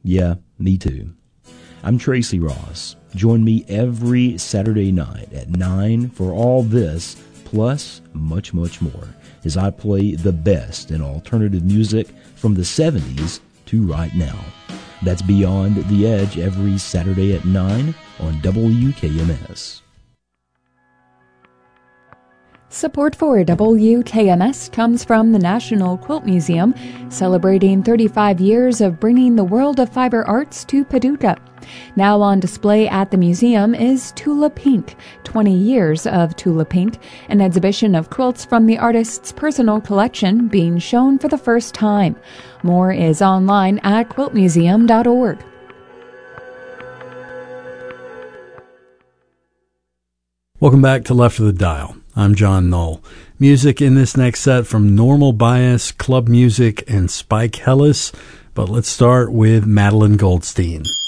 Yeah, me too. I'm Tracy Ross. Join me every Saturday night at 9 for all this, plus much, much more, as I play the best in alternative music from the 70s to right now. That's Beyond the Edge every Saturday at 9 on WKMS. Support for WKMS comes from the National Quilt Museum, celebrating 35 years of bringing the world of fiber arts to Paducah. Now on display at the museum is Tula Pink, 20 years of Tula Pink, an exhibition of quilts from the artist's personal collection being shown for the first time. More is online at quiltmuseum.org. Welcome back to Left of the Dial. I'm John Knoll. Music in this next set from Normal Bias, Club Music, and Spike Hellis. But let's start with Madeline Goldstein.